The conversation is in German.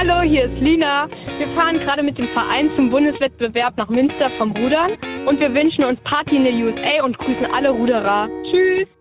Hallo, hier ist Lina. Wir fahren gerade mit dem Verein zum Bundeswettbewerb nach Münster vom Rudern und wir wünschen uns Party in der USA und grüßen alle Ruderer. Tschüss!